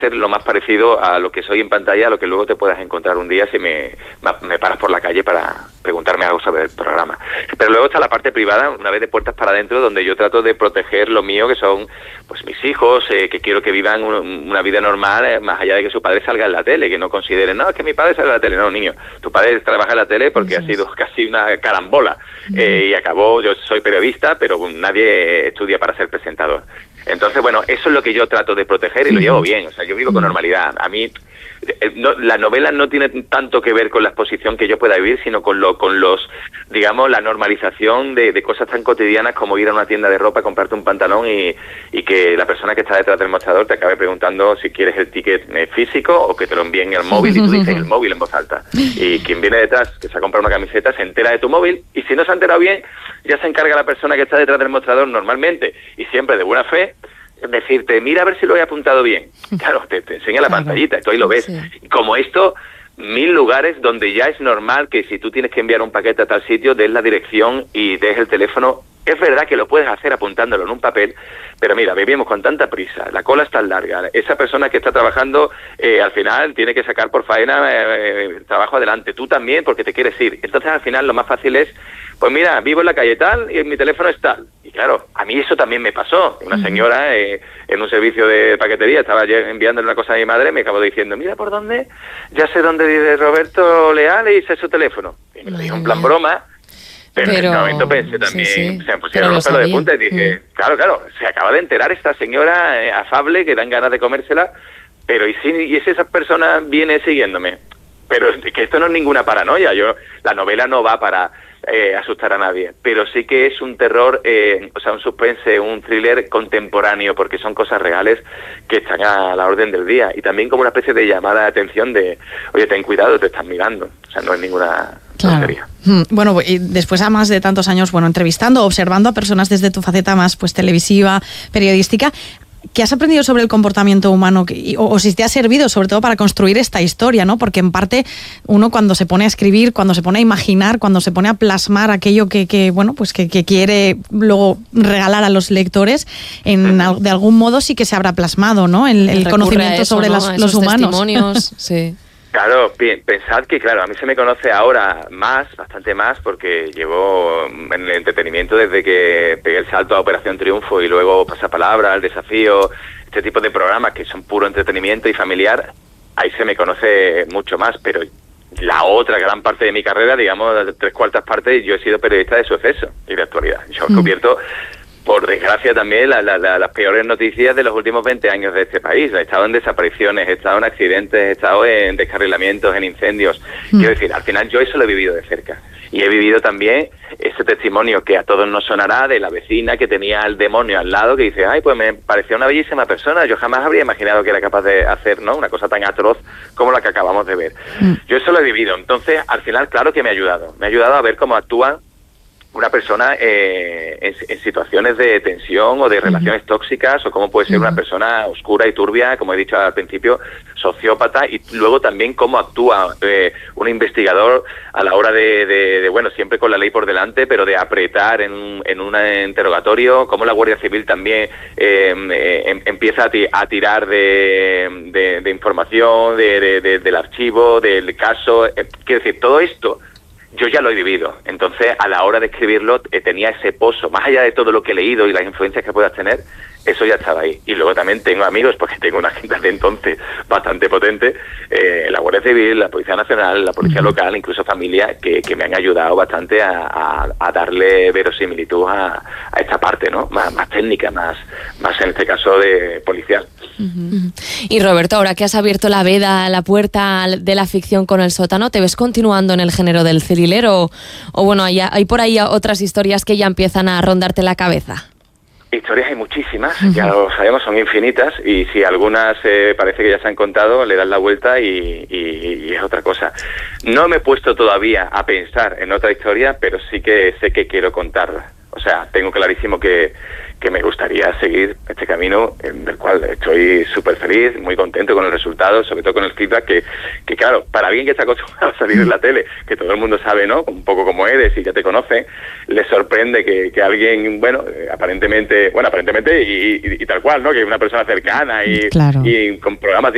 ser lo más parecido a lo que soy en pantalla, a lo que luego te puedas encontrar un día si me paras por la calle para preguntarme algo sobre el programa. Pero luego está la parte privada, una vez de puertas para adentro, donde yo trato de proteger lo mío, que son pues mis hijos, que quiero que vivan una vida normal, más allá de que su padre salga en la tele, que no consideren, no, es que mi padre salga en la tele. No, niño, tu padre trabaja en la tele porque ha sido casi una carambola, y acabó, yo soy periodista, pero nadie estudia para ser presentador. Entonces, bueno, eso es lo que yo trato de proteger y lo llevo bien, o sea, yo vivo con normalidad. A mí, la novela no tiene tanto que ver con la exposición que yo pueda vivir, sino con los, digamos, la normalización de cosas tan cotidianas como ir a una tienda de ropa, comprarte un pantalón y que la persona que está detrás del mostrador te acabe preguntando si quieres el ticket físico o que te lo envíen en el móvil y tú dices el móvil en voz alta. Y quien viene detrás, que se ha comprado una camiseta, se entera de tu móvil y si no se ha enterado bien, ya se encarga la persona que está detrás del mostrador normalmente y siempre de buena fe, decirte, mira a ver si lo he apuntado bien. Claro, te enseña la pantallita, esto ahí lo ves. Sí. Como esto, 1000 lugares donde ya es normal que si tú tienes que enviar un paquete a tal sitio, des la dirección y des el teléfono. Es verdad que lo puedes hacer apuntándolo en un papel, pero mira, vivimos con tanta prisa, la cola es tan larga, esa persona que está trabajando al final tiene que sacar por faena el trabajo adelante, tú también porque te quieres ir. Entonces al final lo más fácil es, pues mira, vivo en la calle tal y mi teléfono es tal. Y claro, a mí eso también me pasó. Una señora en un servicio de paquetería estaba enviándole una cosa a mi madre, me acabó diciendo, mira por dónde, ya sé dónde vive Roberto Leal y sé su teléfono. Y me lo dijo en plan broma. Pero en ese momento pensé también, se me pusieron los pelos de punta y dije, claro, se acaba de enterar esta señora afable que dan ganas de comérsela, pero ¿y si esa persona viene siguiéndome? Pero que esto no es ninguna paranoia, la novela no va para asustar a nadie, pero sí que es un terror, o sea, un suspense, un thriller contemporáneo, porque son cosas reales que están a la orden del día, y también como una especie de llamada de atención de, oye, ten cuidado, te están mirando, o sea, no es ninguna... Claro. Bueno, y después a más de tantos años, entrevistando, observando a personas desde tu faceta más televisiva, periodística, ¿qué has aprendido sobre el comportamiento humano o si te ha servido sobre todo para construir esta historia, ¿no? Porque en parte uno cuando se pone a escribir, cuando se pone a imaginar, cuando se pone a plasmar aquello que quiere luego regalar a los lectores, de algún modo sí que se habrá plasmado, ¿no? El conocimiento sobre los humanos. Testimonios, sí. Claro, pensad que, claro, a mí se me conoce ahora bastante más, porque llevo en el entretenimiento desde que pegué el salto a Operación Triunfo y luego Pasapalabra, El Desafío, este tipo de programas que son puro entretenimiento y familiar, ahí se me conoce mucho más, pero la otra gran parte de mi carrera, digamos, 3/4 partes, yo he sido periodista de suceso y de actualidad. Yo he cubierto, por desgracia también, las peores noticias de los últimos 20 años de este país. He estado en desapariciones, he estado en accidentes, he estado en descarrilamientos, en incendios. Quiero decir, al final yo eso lo he vivido de cerca. Y he vivido también ese testimonio que a todos nos sonará de la vecina que tenía al demonio al lado, que dice, ay, pues me parecía una bellísima persona, yo jamás habría imaginado que era capaz de hacer, ¿no?, una cosa tan atroz como la que acabamos de ver. Yo eso lo he vivido. Entonces, al final, claro que me ha ayudado. Me ha ayudado a ver cómo actúa una persona en situaciones de tensión o de relaciones tóxicas, o cómo puede ser una persona oscura y turbia, como he dicho al principio, sociópata, y luego también cómo actúa un investigador a la hora de siempre con la ley por delante, pero de apretar en un interrogatorio, cómo la Guardia Civil también empieza a tirar de información, del archivo, del caso. Quiero decir, todo esto yo ya lo he vivido, entonces a la hora de escribirlo tenía ese pozo, más allá de todo lo que he leído y las influencias que puedas tener, eso ya estaba ahí. Y luego también tengo amigos, porque tengo una agenda de entonces bastante potente, la Guardia Civil, la Policía Nacional, la Policía Local, incluso familia, que me han ayudado bastante a darle verosimilitud a esta parte, ¿no? Más técnica, más en este caso de policial. Y Roberto, ahora que has abierto la veda, la puerta de la ficción con El Sótano, ¿te ves continuando en el género del thriller o bueno, hay por ahí otras historias que ya empiezan a rondarte la cabeza? Historias hay muchísimas, ya lo sabemos, son infinitas, y si algunas parece que ya se han contado, le das la vuelta y es otra cosa. No me he puesto todavía a pensar en otra historia, pero sí que sé que quiero contarla. O sea, tengo clarísimo que me gustaría seguir este camino, del cual estoy súper feliz, muy contento con el resultado, sobre todo con el feedback, que claro, para alguien que está acostumbrado a salir en la tele, que todo el mundo sabe, ¿no?, un poco cómo eres y ya te conoce, le sorprende que alguien, aparentemente y tal cual, ¿no?, que es una persona cercana y con programas